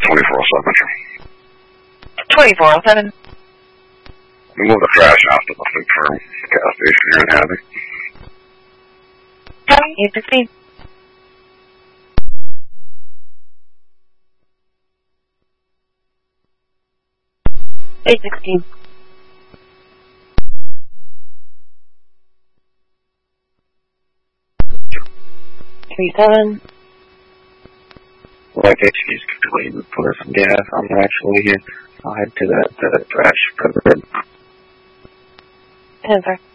2407. 2407. We moved the trash out to the Fleet Farm gas station here in Hadley. Copy, 816. $816. 37. Like HQ's completely put some gas. I'm actually I'll head to that trash covered. 10, sir.